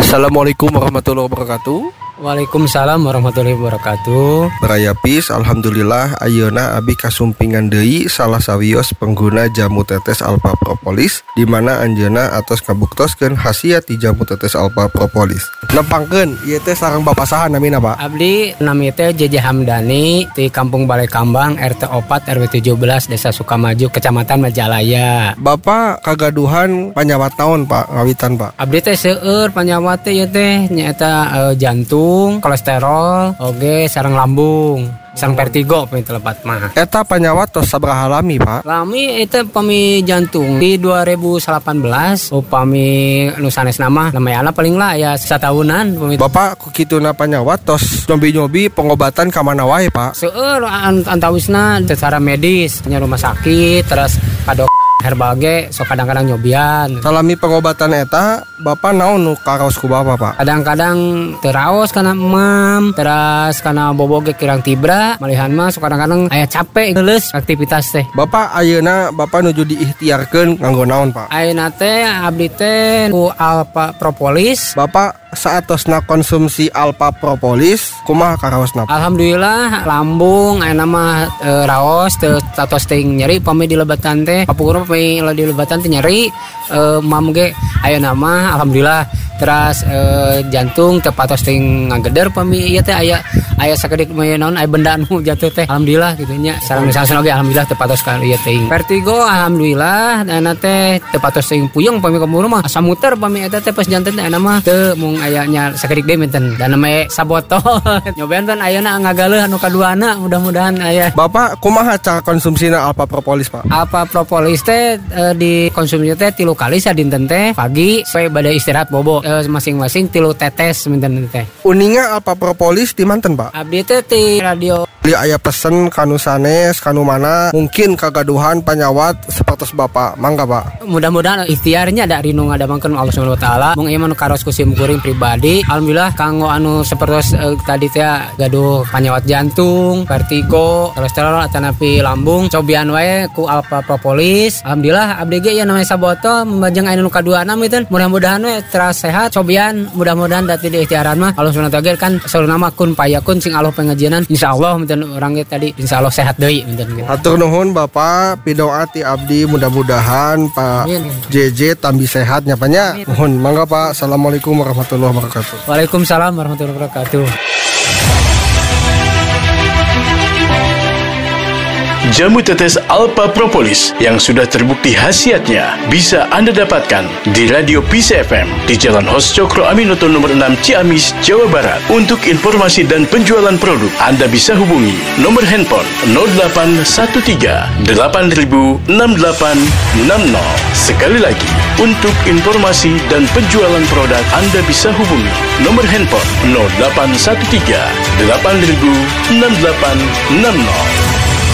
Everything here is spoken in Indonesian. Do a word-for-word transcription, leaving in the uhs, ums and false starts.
Assalamualaikum warahmatullahi wabarakatuh. Waalaikumsalam warahmatullahi wabarakatuh. Beraya pis, alhamdulillah ayeuna abi kasumpingan deui salah sawios pengguna jamu tetes Alpha Propolis, di mana anjeunna atos ngabuktoskeun khasiat ti jamu tetes Alpha Propolis. Nempangkeun ieu teh sareng Bapak saha namina, Pak? Abdi nami teh J J Hamdani di Kampung Balai Kambang R T empat R W tujuh belas Desa Sukamaju Kecamatan Majalaya. Bapak kagaduhan panyawat naon, Pak? Ngawitan, Pak? Abdi teh seueur panyawat teh ieu teh nyaeta uh, jantung, kolesterol, oge sareng lambung, sareng vertigo pami telepat mah. Eta panyawat tos sabaraha lami, Pak? Lami eta pami jantung di dua ribu delapan belas upami nu sanesna mah namayana paling lah ya satahunan pami. Bapak ku kituna panyawat tos nyobi-nyobi pengobatan ka mana wae, Pak? Seueur antawisna secara medis nya rumah sakit terus kadok herbal ge sok kadang-kadang nyobian. Salami pengobatan eta Bapak naon nu karaos ku Bapak, Pak? Kadang-kadang teraos kana emam, terus kana boboge kirang tibra, malihan mah sok kadang-kadang aya capek geuleuh aktivitas teh. Bapak ayeuna Bapak nuju diikhtiarkeun nganggo naon, Pak? Ayeuna teh abdi teh ku Alpha Propolis. Bapak saatosna konsumsi Alpha Propolis kumaha karaosna? Alhamdulillah lambung ayeuna mah e, raos teu tatos teuing nyeri pami di lebatan teh. Kapungkur pami di lebatan teh nyeri e, mam ge ayeuna mah alhamdulillah. Terus e, jantung teu patos teuing ngageder pami ieu teh aya aya sakedik mah naon aya benda anu jatuh teh alhamdulillah kitu nya. Sareng misalna oge alhamdulillah teu patos ka ieu teuing. Vertigo alhamdulillah ayeuna teh teu patos teuing puyeng pami ka mah asa muter pami eta teh pas janten ayeuna mah teu mung ayanya sakedik deui menten dan nama sabotol. Nyobain kan ayeuna ngagaleuh anu kaduana mudah-mudahan aya. Bapak kumaha cara konsumsina Alpha Propolis, Pak? Alpha Propolis teh e, dikonsumsi teh tilu kali sadinten teh pagi supaya bade istirahat bobo e, masing-masing tilu tetes menten teh. Uninga Alpha Propolis di manten, Pak? Abdi teh ti radio. Beli aya pesen kanu sanes kanu mana mungkin kagaduhan panyawat sapertos Bapak. Mangga, Pak. Mudah-mudahan ikhtiarnya ada rinu ngadamangkeun Allah Subhanahu wa taala. Mung ieu mah nu karos ku sim kuring pribadi. Alhamdulillah kanggo anu sapertos uh, tadi teh gaduh panyawat jantung, vertigo, kolesterol atanapi lambung, cobian wae ku Alpha Propolis. Alhamdulillah abdi ge ieu namanya sabotol membajeng anu kaduana meuteun. Mudah-mudahan we teras sehat cobian, mudah-mudahan dati di ikhtiaran mah Allah Subhanahu wa taala kan saluna mah kun payakun sing Allah pengajianan insyaallah meuteun urang ge tadi insyaallah sehat deui meuteun. Hatur nuhun Bapak, pidoa ti abdi mudah-mudahan Pak J J tambi sehat nya panya. Nuhun, mangga Pak. Assalamualaikum warahmatullahi wabarakatuh. Waalaikumsalam warahmatullahi wabarakatuh. Jamu tetes Alpha Propolis yang sudah terbukti khasiatnya bisa Anda dapatkan di Radio Peace F M di Jalan Hos Cokro Aminoto nomor enam Ciamis, Jawa Barat. Untuk informasi dan penjualan produk, Anda bisa hubungi nomor handphone nol delapan satu tiga delapan nol enam delapan enam nol. Sekali lagi, untuk informasi dan penjualan produk, Anda bisa hubungi nomor handphone nol delapan satu tiga delapan nol enam delapan enam nol.